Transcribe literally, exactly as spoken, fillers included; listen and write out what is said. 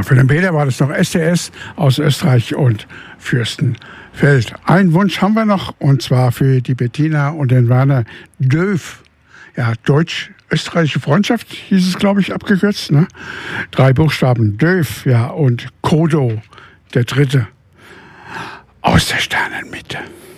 Genau, für den Peter war das noch S T S aus Österreich und Fürstenfeld. Einen Wunsch haben wir noch, und zwar für die Bettina und den Werner Döf. Ja, deutsch-österreichische Freundschaft hieß es, glaube ich, abgekürzt. Ne? Drei Buchstaben, Döf, ja, und Kodo, der dritte, aus der Sternenmitte.